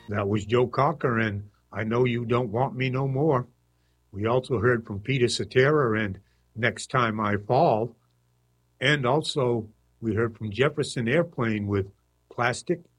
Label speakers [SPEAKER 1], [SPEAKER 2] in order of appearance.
[SPEAKER 1] That was Joe Cocker and I Know You Don't Want Me No More. We also heard from Peter Cetera and Next Time I Fall. And also we heard from Jefferson Airplane with Plastic